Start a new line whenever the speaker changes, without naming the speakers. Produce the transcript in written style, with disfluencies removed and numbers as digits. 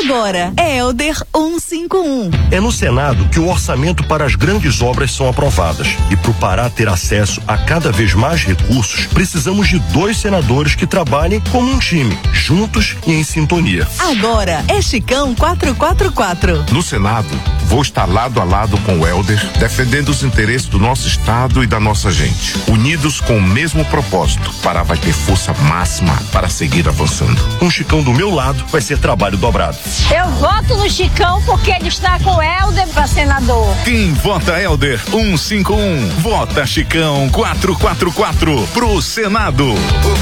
Agora, Helder 151.
É no Senado que o orçamento para as grandes obras são aprovadas. E para o Pará ter acesso a cada vez mais recursos, precisamos de 2 senadores que trabalhem como um time, juntos e em sintonia.
Agora é Chicão 444.
No Senado, vou estar lado a lado com o Helder, defendendo os interesses do nosso estado e da nossa gente. Unidos com o mesmo propósito, Pará vai ter força máxima para seguir avançando.
Com o Chicão do meu lado, vai ser trabalho dobrado.
Eu voto no Chicão porque ele está com o Helder para senador.
Quem vota Helder 151, vota Chicão 444 pro Senado.